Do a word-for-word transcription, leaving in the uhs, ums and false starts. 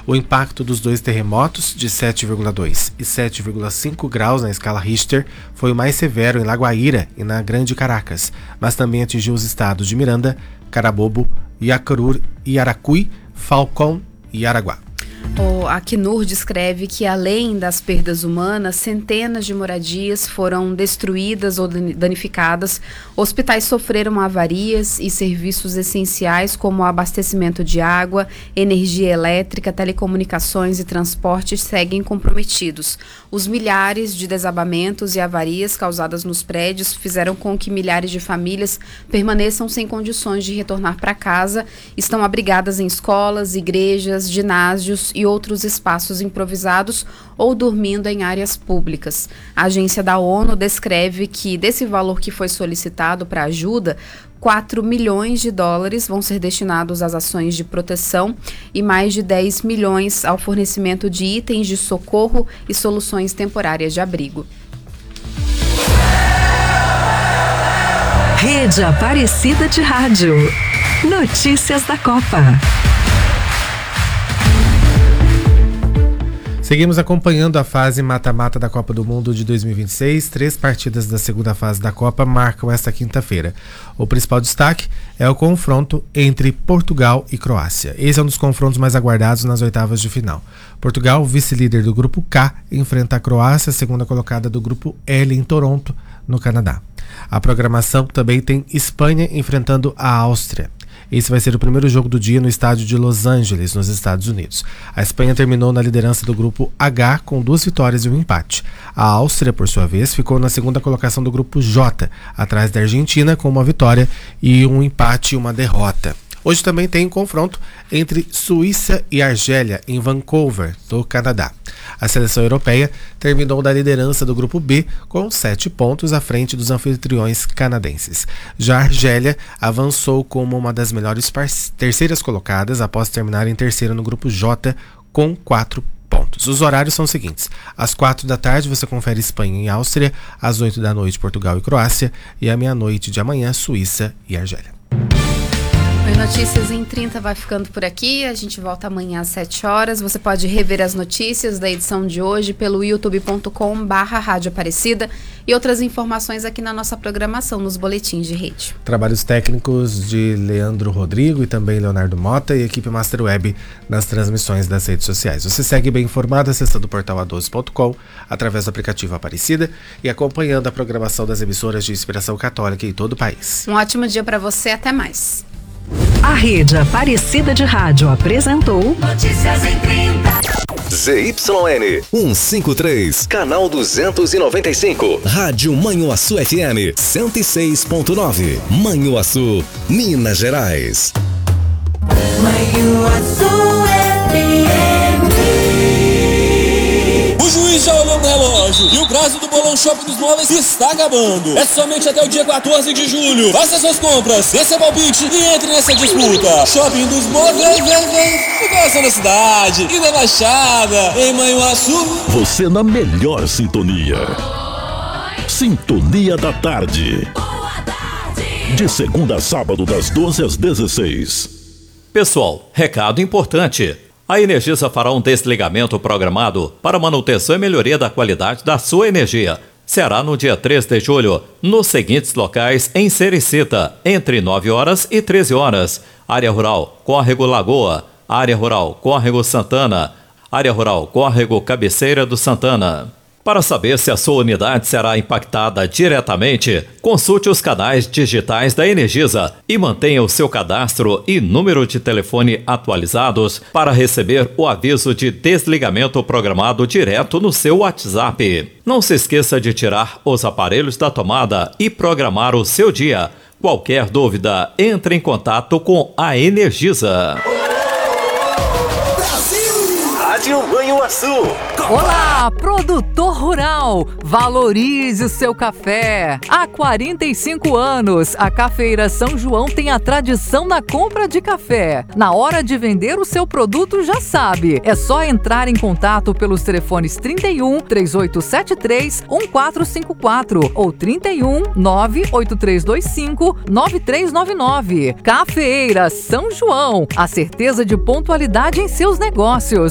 O impacto dos dois terremotos, de sete vírgula dois e sete vírgula cinco graus na escala Richter, foi o mais severo em La Guaíra e na Grande Caracas, mas também atingiu os estados de Miranda, Carabobo, Iacurú, Iaracuí, Falcón e Araguá. O Acnur descreve que, além das perdas humanas, centenas de moradias foram destruídas ou danificadas, hospitais sofreram avarias e serviços essenciais como abastecimento de água, energia elétrica, telecomunicações e transporte seguem comprometidos. Os milhares de desabamentos e avarias causadas nos prédios fizeram com que milhares de famílias permaneçam sem condições de retornar para casa, estão abrigadas em escolas, igrejas, ginásios e outros espaços improvisados ou dormindo em áreas públicas. A agência da ONU descreve que, desse valor que foi solicitado para ajuda, quatro milhões de dólares vão ser destinados às ações de proteção e mais de dez milhões ao fornecimento de itens de socorro e soluções temporárias de abrigo. Rede Aparecida de Rádio. Notícias da Copa. Seguimos acompanhando a fase mata-mata da Copa do Mundo de dois mil e vinte e seis. Três partidas da segunda fase da Copa marcam esta quinta-feira. O principal destaque é o confronto entre Portugal e Croácia. Esse é um dos confrontos mais aguardados nas oitavas de final. Portugal, vice-líder do grupo K, enfrenta a Croácia, segunda colocada do grupo L em Toronto, no Canadá. A programação também tem Espanha enfrentando a Áustria. Esse vai ser o primeiro jogo do dia no estádio de Los Angeles, nos Estados Unidos. A Espanha terminou na liderança do grupo H com duas vitórias e um empate. A Áustria, por sua vez, ficou na segunda colocação do grupo J, atrás da Argentina, com uma vitória e um empate e uma derrota. Hoje também tem um confronto entre Suíça e Argélia, em Vancouver, no Canadá. A seleção europeia terminou na liderança do grupo B com sete pontos à frente dos anfitriões canadenses. Já a Argélia avançou como uma das melhores par- terceiras colocadas após terminar em terceiro no grupo J com quatro pontos. Os horários são os seguintes: às quatro da tarde você confere Espanha e Áustria, às oito da noite Portugal e Croácia e à meia-noite de amanhã Suíça e Argélia. O Notícias em trinta vai ficando por aqui. A gente volta amanhã às sete horas. Você pode rever as notícias da edição de hoje pelo youtube ponto com barra Rádio Aparecida e outras informações aqui na nossa programação, nos boletins de rede. Trabalhos técnicos de Leandro Rodrigo e também Leonardo Mota e equipe Master Web nas transmissões das redes sociais. Você segue bem informado acessando o portal a doze ponto com através do aplicativo Aparecida e acompanhando a programação das emissoras de inspiração católica em todo o país. Um ótimo dia para você. Até mais. A Rede Aparecida de Rádio apresentou Notícias em trinta. Z Y N cento e cinquenta e três, canal duzentos e noventa e cinco, Rádio Manhuaçu F M cento e seis ponto nove, Manhuaçu, Minas Gerais. Manhuaçu F M. O juiz já olhou no relógio e o prazo do Bolão Shopping dos Móveis está acabando. É somente até o dia quatorze de julho. Faça suas compras, desça palpite e entre nessa disputa. Shopping dos Móveis, vem, vem. No coração da cidade e da Baixada, em Manhuaçu. Você na melhor sintonia. Sintonia da Tarde. De segunda a sábado, das doze às dezesseis. Pessoal, recado importante. A Energisa fará um desligamento programado para manutenção e melhoria da qualidade da sua energia. Será no dia três de julho, nos seguintes locais em Sericita, entre nove horas e treze horas. Área Rural, Córrego Lagoa. Área Rural, Córrego Santana. Área Rural, Córrego Cabeceira do Santana. Para saber se a sua unidade será impactada diretamente, consulte os canais digitais da Energisa e mantenha o seu cadastro e número de telefone atualizados para receber o aviso de desligamento programado direto no seu WhatsApp. Não se esqueça de tirar os aparelhos da tomada e programar o seu dia. Qualquer dúvida, entre em contato com a Energisa. Rádio Manhuaçu. Olá, produtor rural! Valorize o seu café! Há quarenta e cinco anos, a Cafeira São João tem a tradição na compra de café. Na hora de vender o seu produto, já sabe, é só entrar em contato pelos telefones trinta e um, três oito sete três, um quatro cinco quatro ou trinta e um, nove oito três dois cinco, nove três nove nove. Cafeira São João, a certeza de pontualidade em seus negócios.